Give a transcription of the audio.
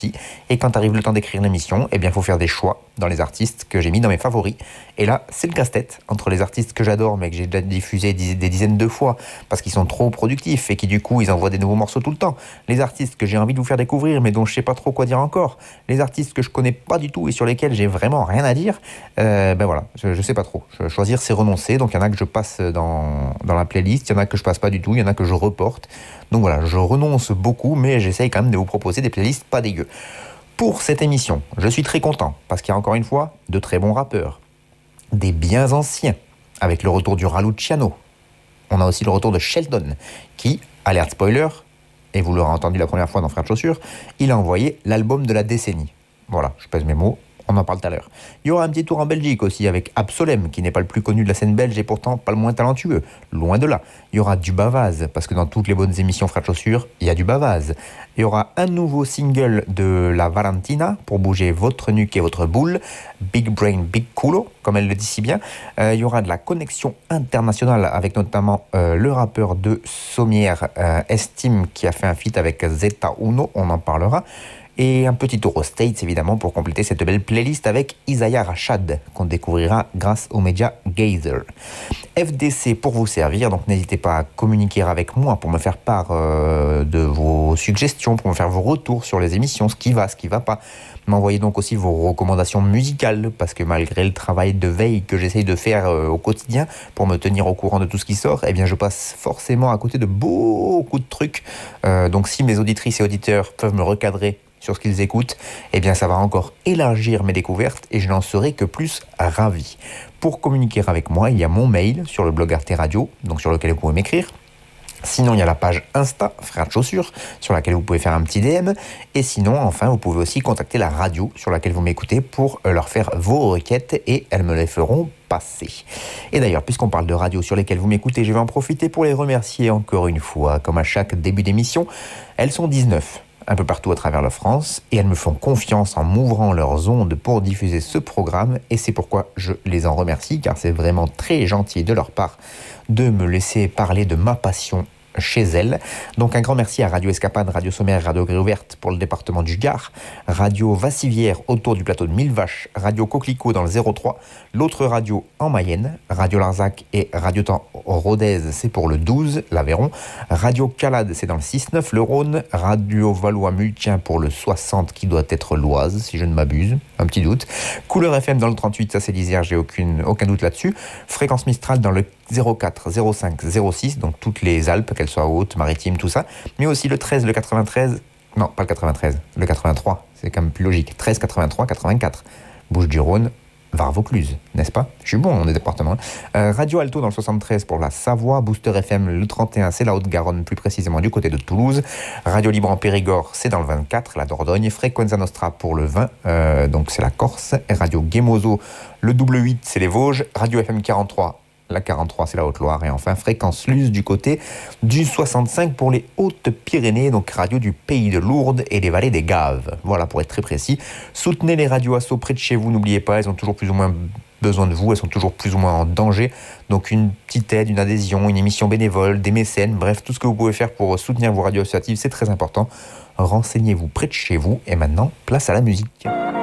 Et quand arrive le temps d'écrire l'émission, eh bien, il faut faire des choix dans les artistes que j'ai mis dans mes favoris. Et là, c'est le casse-tête entre les artistes que j'adore, mais que j'ai déjà diffusé des dizaines de fois, parce qu'ils sont trop productifs et qui, du coup, ils envoient des nouveaux morceaux tout le temps. Les artistes que j'ai envie de vous faire découvrir, mais dont je sais pas trop quoi dire encore. Les artistes que je connais pas du tout et sur lesquels j'ai vraiment rien à dire. Ben voilà, je sais pas trop. Choisir, c'est renoncer. Donc, il y en a que je passe dans la playlist, il y en a que je passe pas du tout, il y en a que je reporte. Donc voilà, je renonce beaucoup, mais j'essaye quand même de vous proposer des playlists pas dégueu. Pour cette émission, je suis très content parce qu'il y a encore une fois de très bons rappeurs, des bien anciens, avec le retour du Raluciano. On a aussi le retour de Sheldon, qui, alerte spoiler, et vous l'aurez entendu la première fois dans Frères de Chaussures, il a envoyé l'album de la décennie. Voilà, je pèse mes mots, on en parle tout à l'heure. Il y aura un petit tour en Belgique aussi avec Absolem, qui n'est pas le plus connu de la scène belge et pourtant pas le moins talentueux, loin de là. Il y aura du Bavaz, parce que dans toutes les bonnes émissions Frères de Chaussures, il y a du Bavaz. Il y aura un nouveau single de la Valentina pour bouger votre nuque et votre boule, Big Brain, Big Culo, comme elle le dit si bien. Il y aura de la connexion internationale avec notamment le rappeur de Sommière, Estime, qui a fait un feat avec Zeta Uno, on en parlera. Et un petit tour aux States, évidemment, pour compléter cette belle playlist avec Isaiah Rashad, qu'on découvrira grâce aux médias Gazer. FDC pour vous servir, donc n'hésitez pas à communiquer avec moi pour me faire part de vos suggestions, pour me faire vos retours sur les émissions, ce qui va pas. M'envoyez donc aussi vos recommandations musicales, parce que malgré le travail de veille que j'essaye de faire au quotidien pour me tenir au courant de tout ce qui sort, eh bien je passe forcément à côté de beaucoup de trucs. Donc si mes auditrices et auditeurs peuvent me recadrer sur ce qu'ils écoutent, eh bien ça va encore élargir mes découvertes et je n'en serai que plus ravi. Pour communiquer avec moi, il y a mon mail sur le blog Arte Radio, donc sur lequel vous pouvez m'écrire. Sinon, il y a la page Insta, Frères de Chaussures, sur laquelle vous pouvez faire un petit DM. Et sinon, enfin, vous pouvez aussi contacter la radio sur laquelle vous m'écoutez pour leur faire vos requêtes et elles me les feront passer. Et d'ailleurs, puisqu'on parle de radio sur lesquelles vous m'écoutez, je vais en profiter pour les remercier encore une fois. Comme à chaque début d'émission, elles sont 19. Un peu partout à travers la France, et elles me font confiance en m'ouvrant leurs ondes pour diffuser ce programme, et c'est pourquoi je les en remercie, car c'est vraiment très gentil de leur part de me laisser parler de ma passion chez elles. Donc un grand merci à Radio Escapade, Radio Sommaire, Radio Grille Ouverte pour le département du Gard, Radio Vassivière autour du plateau de Millevaches, Radio Coquelicot dans le 03, l'autre radio en Mayenne, Radio Larzac et Radio Temps Rodez, c'est pour le 12, l'Aveyron, Radio Calade, c'est dans le 6-9, le Rhône, Radio Valois-Multien pour le 60, qui doit être l'Oise, si je ne m'abuse, un petit doute, Couleur FM dans le 38, ça c'est l'Isère, j'ai aucun doute là-dessus, Fréquence Mistral dans le 04, 05, 06, donc toutes les Alpes, qu'elles soient hautes, maritimes, tout ça, mais aussi le 13, le 93, non, pas le 93, le 83, c'est quand même plus logique, 13, 83, 84, Bouches-du-Rhône, Var-Vaucluse, n'est-ce pas? Je suis bon dans les départements. Radio Alto dans le 73 pour la Savoie, Booster FM le 31, c'est la Haute-Garonne, plus précisément du côté de Toulouse, Radio Libre en Périgord, c'est dans le 24, la Dordogne, Frequenza Nostra pour le 20, donc c'est la Corse, et Radio Gemozo, le double 8, c'est les Vosges, Radio FM 43, la 43, c'est la Haute-Loire. Et enfin, Fréquence Luz du côté du 65 pour les Hautes-Pyrénées, donc radio du pays de Lourdes et des vallées des Gaves. Voilà, pour être très précis. Soutenez les radios assos près de chez vous, n'oubliez pas, elles ont toujours plus ou moins besoin de vous, elles sont toujours plus ou moins en danger. Donc une petite aide, une adhésion, une émission bénévole, des mécènes, bref, tout ce que vous pouvez faire pour soutenir vos radios associatives, c'est très important. Renseignez-vous près de chez vous. Et maintenant, place à la musique.